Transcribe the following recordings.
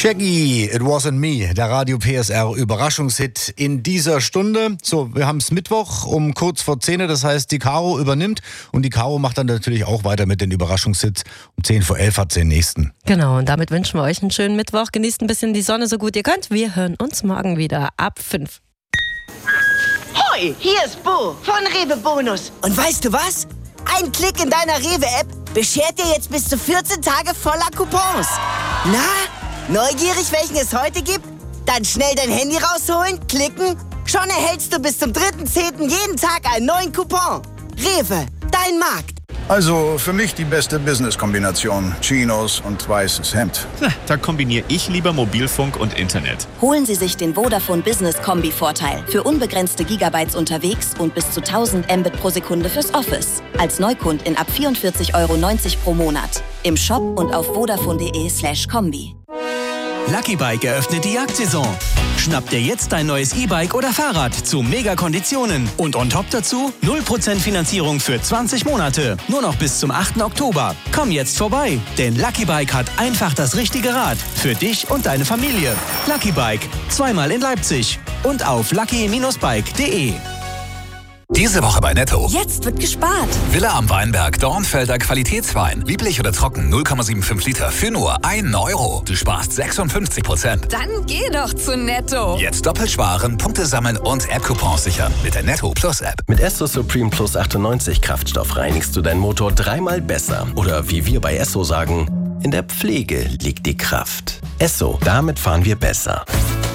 Shaggy, It Wasn't Me, der Radio PSR Überraschungshit in dieser Stunde. So, wir haben es Mittwoch um kurz vor 10, das heißt, die Caro übernimmt und die Caro macht dann natürlich auch weiter mit den Überraschungshits. Um 10 vor 11 hat sie den nächsten. Genau, und damit wünschen wir euch einen schönen Mittwoch. Genießt ein bisschen die Sonne so gut ihr könnt. Wir hören uns morgen wieder ab 5. Hoi, hier ist Bo von Rewe Bonus. Und weißt du was? Ein Klick in deiner Rewe-App beschert dir jetzt bis zu 14 Tage voller Coupons. Na, neugierig, welchen es heute gibt? Dann schnell dein Handy rausholen, klicken. Schon erhältst du bis zum 3.10. jeden Tag einen neuen Coupon. Rewe, dein Markt. Also für mich die beste Business-Kombination. Chinos und weißes Hemd. Da kombiniere ich lieber Mobilfunk und Internet. Holen Sie sich den Vodafone Business Kombi-Vorteil. Für unbegrenzte Gigabytes unterwegs und bis zu 1000 Mbit pro Sekunde fürs Office. Als Neukundin ab 44,90 € pro Monat. Im Shop und auf vodafone.de/kombi. Lucky Bike eröffnet die Jagdsaison. Schnapp dir jetzt dein neues E-Bike oder Fahrrad zu Mega-Konditionen. Und on top dazu 0% Finanzierung für 20 Monate. Nur noch bis zum 8. Oktober. Komm jetzt vorbei, denn Lucky Bike hat einfach das richtige Rad. Für dich und deine Familie. Lucky Bike, zweimal in Leipzig. Und auf lucky-bike.de. Diese Woche bei Netto. Jetzt wird gespart. Villa am Weinberg, Dornfelder Qualitätswein. Lieblich oder trocken, 0,75 Liter für nur 1 €. Du sparst 56%. Dann geh doch zu Netto. Jetzt doppelt sparen, Punkte sammeln und App-Coupons sichern mit der Netto Plus App. Mit Esso Supreme Plus 98 Kraftstoff reinigst du deinen Motor 3-mal besser. Oder wie wir bei Esso sagen, in der Pflege liegt die Kraft. Esso, damit fahren wir besser.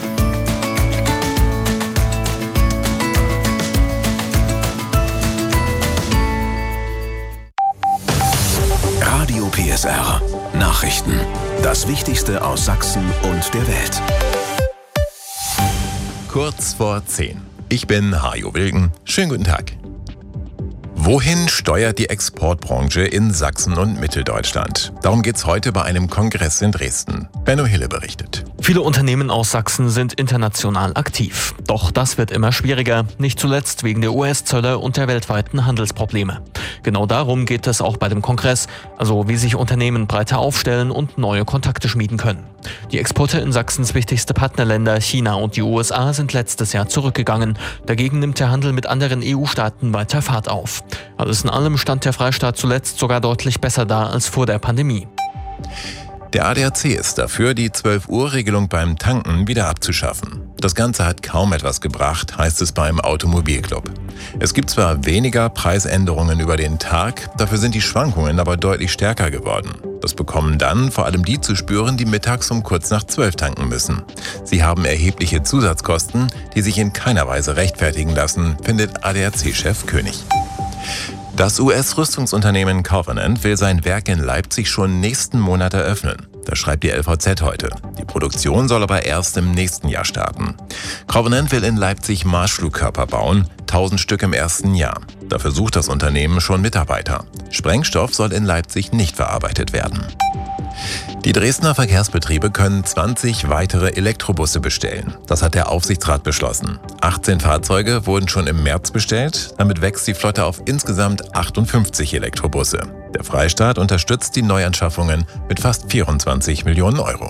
Radio PSR. Nachrichten. Das Wichtigste aus Sachsen und der Welt. Kurz vor 10. Ich bin Hajo Wilken. Schönen guten Tag. Wohin steuert die Exportbranche in Sachsen und Mitteldeutschland? Darum geht's heute bei einem Kongress in Dresden. Benno Hille berichtet. Viele Unternehmen aus Sachsen sind international aktiv. Doch das wird immer schwieriger, nicht zuletzt wegen der US-Zölle und der weltweiten Handelsprobleme. Genau darum geht es auch bei dem Kongress, also wie sich Unternehmen breiter aufstellen und neue Kontakte schmieden können. Die Exporte in Sachsens wichtigste Partnerländer China und die USA sind letztes Jahr zurückgegangen. Dagegen nimmt der Handel mit anderen EU-Staaten weiter Fahrt auf. Alles in allem stand der Freistaat zuletzt sogar deutlich besser da als vor der Pandemie. Der ADAC ist dafür, die 12-Uhr-Regelung beim Tanken wieder abzuschaffen. Das Ganze hat kaum etwas gebracht, heißt es beim Automobilclub. Es gibt zwar weniger Preisänderungen über den Tag, dafür sind die Schwankungen aber deutlich stärker geworden. Das bekommen dann vor allem die zu spüren, die mittags um kurz nach 12 tanken müssen. Sie haben erhebliche Zusatzkosten, die sich in keiner Weise rechtfertigen lassen, findet ADAC-Chef König. Das US-Rüstungsunternehmen Covenant will sein Werk in Leipzig schon nächsten Monat eröffnen. Das schreibt die LVZ heute. Die Produktion soll aber erst im nächsten Jahr starten. Covenant will in Leipzig Marschflugkörper bauen, 1000 Stück im ersten Jahr. Dafür sucht das Unternehmen schon Mitarbeiter. Sprengstoff soll in Leipzig nicht verarbeitet werden. Die Dresdner Verkehrsbetriebe können 20 weitere Elektrobusse bestellen. Das hat der Aufsichtsrat beschlossen. 18 Fahrzeuge wurden schon im März bestellt. Damit wächst die Flotte auf insgesamt 58 Elektrobusse. Der Freistaat unterstützt die Neuanschaffungen mit fast 24 Millionen €.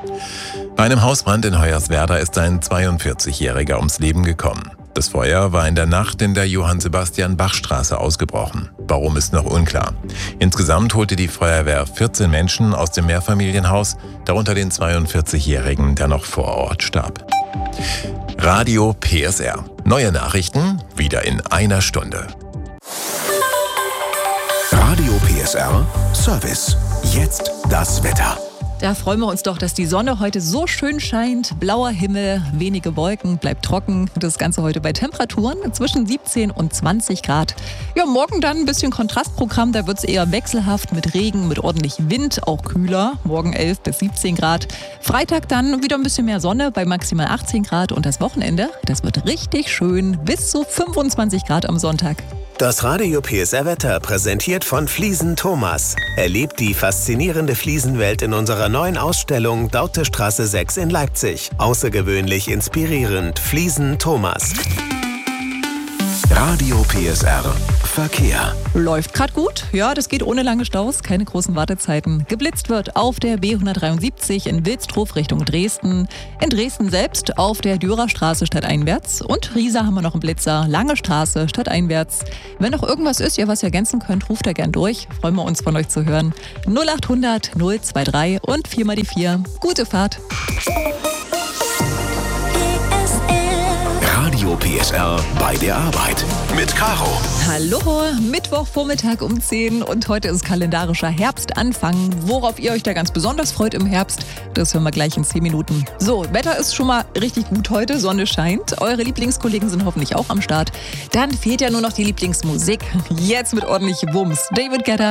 Bei einem Hausbrand in Hoyerswerda ist ein 42-Jähriger ums Leben gekommen. Das Feuer war in der Nacht in der Johann-Sebastian-Bach-Straße ausgebrochen. Warum ist noch unklar. Insgesamt holte die Feuerwehr 14 Menschen aus dem Mehrfamilienhaus, darunter den 42-Jährigen, der noch vor Ort starb. Radio PSR. Neue Nachrichten wieder in einer Stunde. Radio PSR Service. Jetzt das Wetter. Da freuen wir uns doch, dass die Sonne heute so schön scheint. Blauer Himmel, wenige Wolken, bleibt trocken. Das Ganze heute bei Temperaturen zwischen 17 und 20 Grad. Ja, morgen dann ein bisschen Kontrastprogramm. Da wird es eher wechselhaft mit Regen, mit ordentlich Wind, auch kühler. Morgen 11 bis 17 Grad. Freitag dann wieder ein bisschen mehr Sonne bei maximal 18 Grad. Und das Wochenende, das wird richtig schön. Bis zu 25 Grad am Sonntag. Das Radio PSR Wetter präsentiert von Fliesen Thomas. Erlebt die faszinierende Fliesenwelt in unserer neuen Ausstellung Dautestraße 6 in Leipzig. Außergewöhnlich inspirierend. Fliesen Thomas. Radio PSR Verkehr. Läuft gerade gut. Ja, das geht ohne lange Staus, keine großen Wartezeiten. Geblitzt wird auf der B173 in Wilsdruf Richtung Dresden. In Dresden selbst auf der Dürerstraße stadteinwärts. Und Riesa haben wir noch einen Blitzer. Lange Straße stadteinwärts. Wenn noch irgendwas ist, ihr was ergänzen könnt, ruft da gern durch. Freuen wir uns, von euch zu hören. 0800 023 und 4 mal die 4. Gute Fahrt. Radio PSR bei der Arbeit mit Caro. Hallo, Mittwochvormittag um 10 und heute ist kalendarischer Herbstanfang. Worauf ihr euch da ganz besonders freut im Herbst, das hören wir gleich in 10 Minuten. So, Wetter ist schon mal richtig gut heute, Sonne scheint. Eure Lieblingskollegen sind hoffentlich auch am Start. Dann fehlt ja nur noch die Lieblingsmusik. Jetzt mit ordentlich Wumms. David Guetta.